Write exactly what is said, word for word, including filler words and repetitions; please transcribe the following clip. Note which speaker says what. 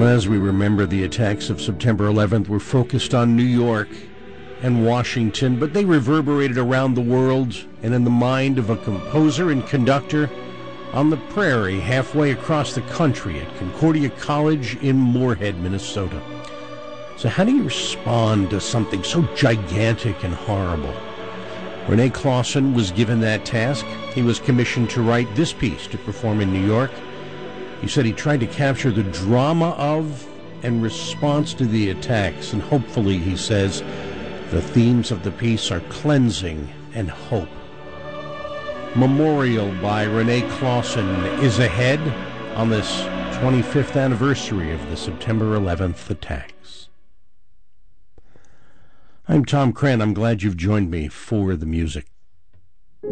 Speaker 1: As we remember, the attacks of September eleventh were focused on New York and Washington, but they reverberated around the world and in the mind of a composer and conductor on the prairie halfway across the country at Concordia College in Moorhead, Minnesota. So how do you respond to something so gigantic and horrible? Rene Clausen was given that task. He was commissioned to write this piece to perform in New York. He said he tried to capture the drama of and response to the attacks, and hopefully, he says, the themes of the piece are cleansing and hope. Memorial by Rene Clausen is ahead on this twenty-fifth anniversary of the September eleventh attacks. I'm Tom Cran. I'm glad you've joined me for the music.